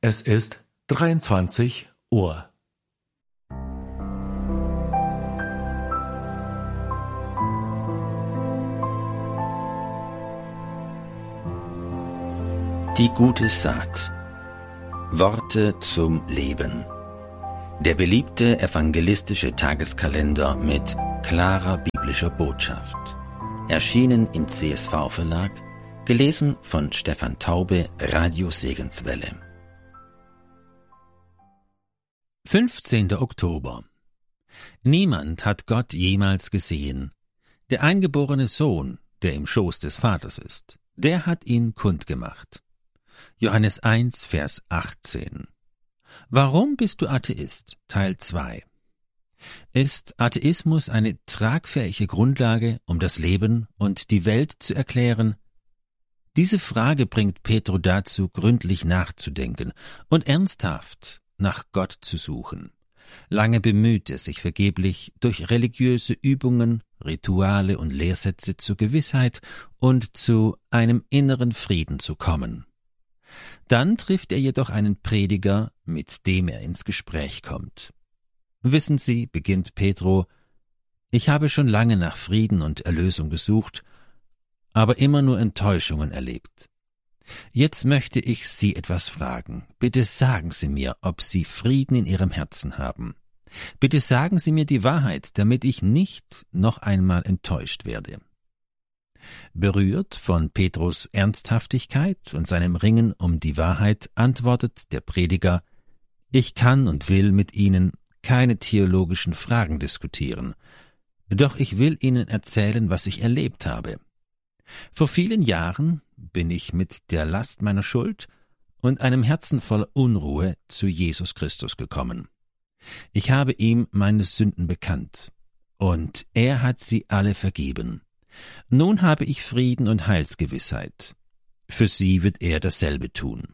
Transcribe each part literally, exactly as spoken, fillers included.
Es ist dreiundzwanzig Uhr. Die gute Saat. Worte zum Leben. Der beliebte evangelistische Tageskalender mit klarer biblischer Botschaft. Erschienen im C S V-Verlag, gelesen von Stefan Taube, Radio Segenswelle. fünfzehnter Oktober. Niemand hat Gott jemals gesehen. Der eingeborene Sohn, der im Schoß des Vaters ist, der hat ihn kundgemacht. Johannes eins, Vers achtzehn. Warum bist du Atheist? Teil zwei. Ist Atheismus eine tragfähige Grundlage, um das Leben und die Welt zu erklären? Diese Frage bringt Petro dazu, gründlich nachzudenken und ernsthaft nach Gott zu suchen. Lange bemüht er sich vergeblich, durch religiöse Übungen, Rituale und Lehrsätze zur Gewissheit und zu einem inneren Frieden zu kommen. Dann trifft er jedoch einen Prediger, mit dem er ins Gespräch kommt. Wissen Sie, beginnt Petro, ich habe schon lange nach Frieden und Erlösung gesucht, aber immer nur Enttäuschungen erlebt. Jetzt möchte ich Sie etwas fragen. Bitte sagen Sie mir, ob Sie Frieden in Ihrem Herzen haben. Bitte sagen Sie mir die Wahrheit, damit ich nicht noch einmal enttäuscht werde. Berührt von Petros Ernsthaftigkeit und seinem Ringen um die Wahrheit, antwortet der Prediger, ich kann und will mit Ihnen keine theologischen Fragen diskutieren, doch ich will Ihnen erzählen, was ich erlebt habe. Vor vielen Jahren bin ich mit der Last meiner Schuld und einem Herzen voller Unruhe zu Jesus Christus gekommen. Ich habe ihm meine Sünden bekannt, und er hat sie alle vergeben. Nun habe ich Frieden und Heilsgewissheit. Für Sie wird er dasselbe tun.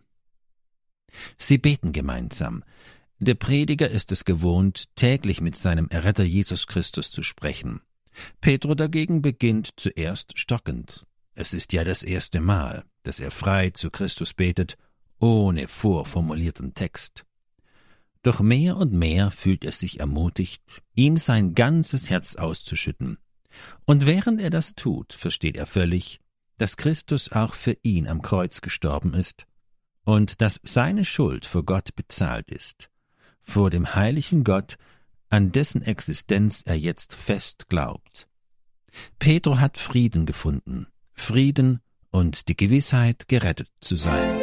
Sie beten gemeinsam. Der Prediger ist es gewohnt, täglich mit seinem Erretter Jesus Christus zu sprechen. Petro dagegen beginnt zuerst stockend. Es ist ja das erste Mal, dass er frei zu Christus betet, ohne vorformulierten Text. Doch mehr und mehr fühlt er sich ermutigt, ihm sein ganzes Herz auszuschütten. Und während er das tut, versteht er völlig, dass Christus auch für ihn am Kreuz gestorben ist und dass seine Schuld vor Gott bezahlt ist, vor dem heiligen Gott, an dessen Existenz er jetzt fest glaubt. Petro hat Frieden gefunden, Frieden und die Gewissheit, gerettet zu sein.